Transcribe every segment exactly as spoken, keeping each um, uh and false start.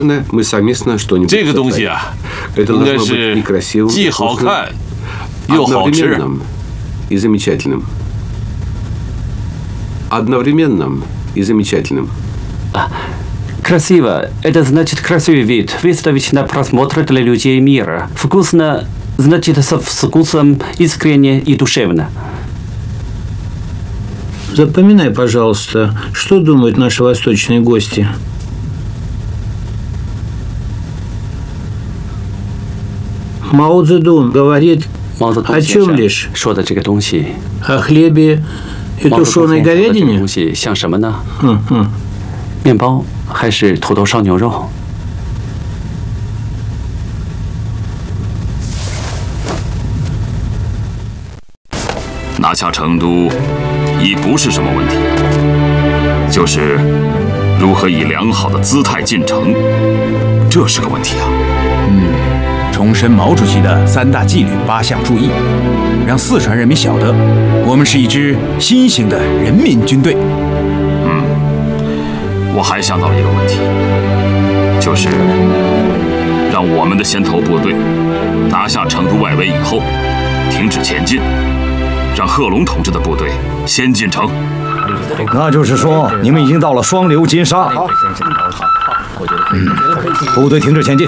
这个东西啊，应该是既好看又好吃。 Красиво – это значит красивый вид, выставить на просмотр для людей мира. Вкусно – значит со вкусом искренне и душевно. Запоминай, пожалуйста, что думают наши восточные гости. Мао Цзэдун говорит о чем лишь? О хлебе и тушеной говядине? 像什么呢？嗯嗯，面包还是土豆烧牛肉？ 拿下成都已不是什么问题，就是如何以良好的姿态进城，这是个问题啊。 嗯，重申毛主席的三大纪律八项注意，让四川人民晓得，我们是一支新型的人民军队。 嗯，我还想到了一个问题，就是让我们的先头部队拿下成都外围以后，停止前进。让贺龙同志的部队先进城， 那就是说，你们已经到了双流金沙。嗯，部队停止前进。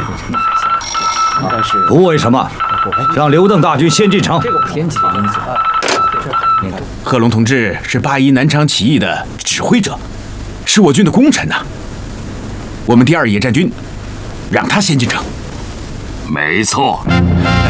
不为什么？让刘邓大军先进城。 贺龙同志是八一南昌起义的指挥者，是我军的功臣呐。我们第二野战军，让他先进城。 没错。